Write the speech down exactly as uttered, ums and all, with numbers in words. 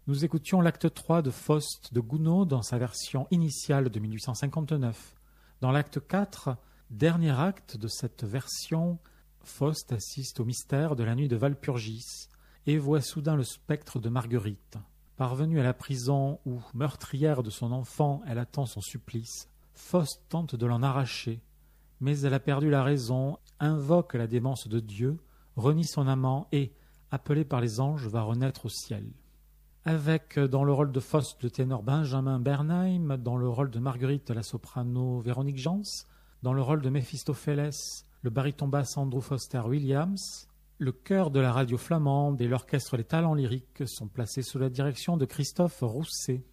Nous écoutions l'acte trois de Faust de Gounod dans sa version initiale de mille huit cent cinquante-neuf. Dans l'acte quatre, dernier acte de cette version, Faust assiste au mystère de la nuit de Walpurgis et voit soudain le spectre de Marguerite. Parvenue à la prison où, meurtrière de son enfant, elle attend son supplice, Faust tente de l'en arracher, mais elle a perdu la raison, invoque la démence de Dieu, renie son amant et, appelée par les anges, va renaître au ciel. Avec, dans le rôle de Faust, le ténor Benjamin Bernheim, dans le rôle de Marguerite, la soprano Véronique Jans, dans le rôle de Méphistophélès, le baryton basse Andrew Foster Williams, le chœur de la radio flamande et l'orchestre Les Talents Lyriques sont placés sous la direction de Christophe Rousset.